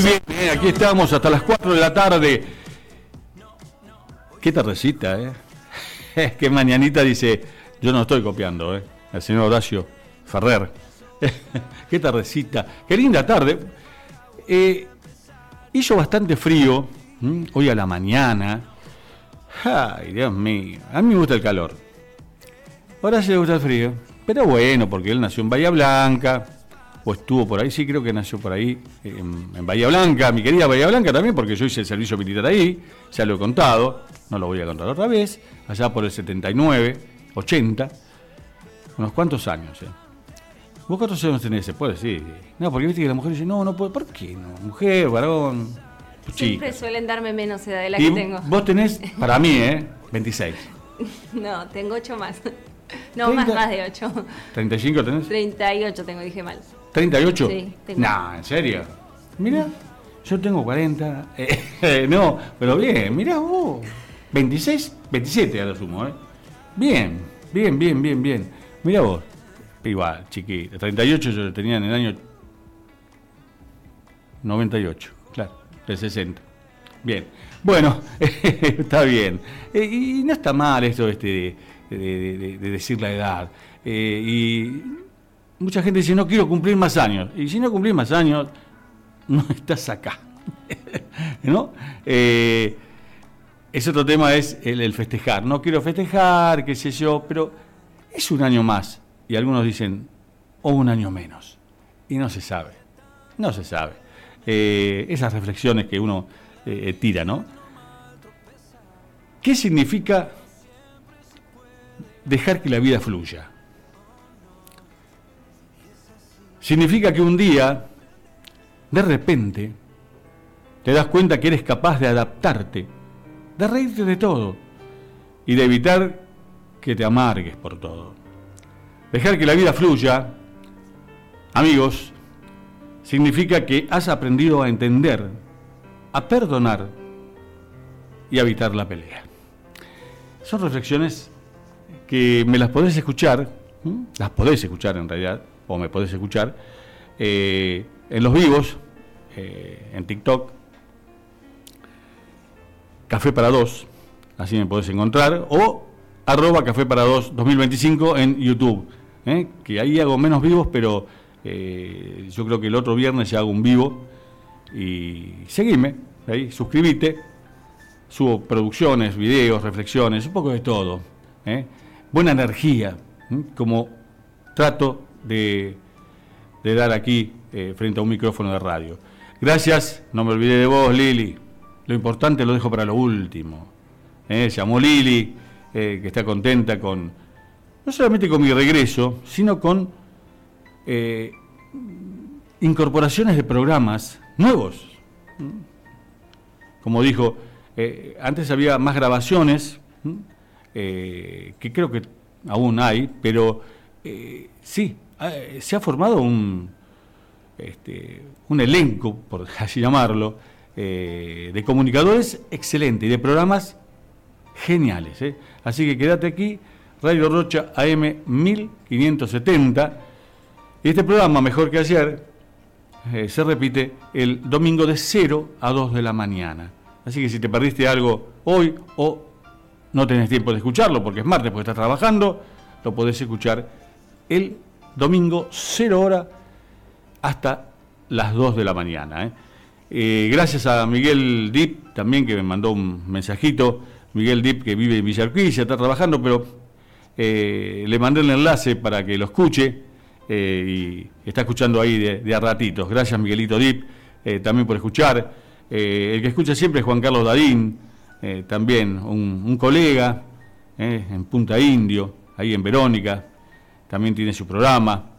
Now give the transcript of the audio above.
Bien, aquí estamos hasta las 4 de la tarde. Qué tardecita, Qué mañanita, dice. Yo no estoy copiando, el señor Horacio Ferrer. Qué tardecita, qué linda tarde. Hizo bastante frío hoy a la mañana. Ay, Dios mío, a mí me gusta el calor. Ahora sí le gusta el frío, pero bueno, porque él nació en Bahía Blanca, o estuvo por ahí, sí, creo que nació por ahí, en Bahía Blanca, mi querida Bahía Blanca también, porque yo hice el servicio militar ahí, ya lo he contado, no lo voy a contar otra vez, allá por el 79, 80, unos cuantos años, ¿Vos cuántos años tenés? ¿Se puede decir? No, porque viste que la mujer dice, no puede, ¿por qué no? Mujer, varón, siempre chica. suelen darme menos edad de la que tengo. Vos tenés, para mí, 26. No, tengo 8 más. No, 30, más de 8. ¿35 tenés? 38 tengo, dije mal. ¿38? Sí, tengo. No, ¿en serio? Mira, yo tengo 40. No, pero bien, mirá vos. 26, 27 a lo sumo, Bien. Mirá vos. Igual, chiquito. 38 yo lo tenía en el año 98, claro, del 60. Bien. Bueno, está bien. Y no está mal eso de decir la edad. Y mucha gente dice, no quiero cumplir más años. Y si no cumplís más años, no estás acá. ¿No? Es otro tema, es el festejar. No quiero festejar, qué sé yo, pero es un año más. Y algunos dicen, o un año menos. Y no se sabe. Esas reflexiones que uno tira, ¿no? ¿Qué significa dejar que la vida fluya? Significa que un día, de repente, te das cuenta que eres capaz de adaptarte, de reírte de todo y de evitar que te amargues por todo. Dejar que la vida fluya, amigos, significa que has aprendido a entender, a perdonar y a evitar la pelea. Son reflexiones que me las podés escuchar, en realidad, o me podés escuchar en los vivos, en TikTok, Café para Dos, así me podés encontrar, o @Café para Dos 2025 en YouTube, que ahí hago menos vivos, pero yo creo que el otro viernes ya hago un vivo, y seguime, ahí, suscribite, subo producciones, videos, reflexiones, un poco de todo, buena energía, como trato de dar aquí frente a un micrófono de radio. Gracias, no me olvidé de vos, Lili. Lo importante lo dejo para lo último. Llamó Lili, que está contenta no solamente con mi regreso, sino con incorporaciones de programas nuevos. Como dijo, antes había más grabaciones, que creo que aún hay, pero sí, se ha formado un elenco, por así llamarlo, de comunicadores excelentes y de programas geniales. Así que quédate aquí, Radio Rocha AM 1570, y este programa, Mejor que Ayer, se repite el domingo de 0 a 2 de la mañana. Así que si te perdiste algo hoy o no tenés tiempo de escucharlo porque es martes, porque estás trabajando, lo podés escuchar el domingo 0 hora hasta las 2 de la mañana. Gracias a Miguel Dip, también, que me mandó un mensajito. Miguel Dip, que vive en Villa Urquiza, está trabajando, pero le mandé el enlace para que lo escuche, y está escuchando ahí de a ratitos. Gracias, Miguelito Dip, también por escuchar. El que escucha siempre es Juan Carlos Darín, también un colega en Punta Indio, ahí en Verónica, también tiene su programa.